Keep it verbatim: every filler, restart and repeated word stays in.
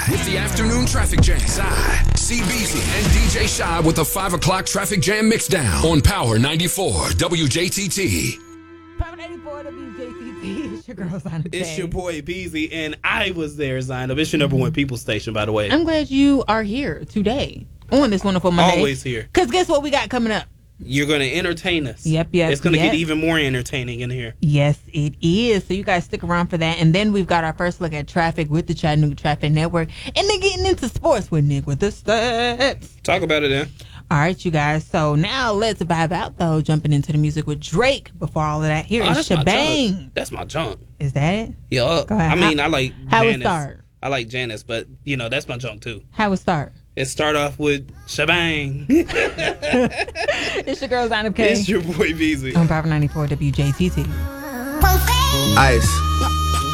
with the afternoon traffic jam. Psy, C B Z, and D J Shy with the five o'clock traffic jam mixdown on Power ninety-four W J T T. Power ninety-four W J T T. It's your girl, Zainab. It's your boy, Beezy, and I was there, Zainab. It's your number one people station, by the way. I'm glad you are here today on this wonderful Monday. Always here. Because guess what we got coming up? You're going to entertain us. Yep, yep, It's going to yep. get even more entertaining in here. Yes, it is. So you guys stick around for that. And then we've got our first look at traffic with the Chattanooga Traffic Network. And then getting into sports with Nick with the stats. Talk about it then. All right, you guys. So now let's vibe out, though, jumping into the music with Drake. Before all of that, here Oh, is that's my Shebang. junk. That's my junk. Is that it? Yeah. Go ahead. I mean, How- I like how it Janice. start? I like Janice, but, you know, that's my junk, too. How it start? It start off with Shebang. It's your girl, Zainab K. It's your boy, Beezy. On Power ninety-four W J T T. Ice.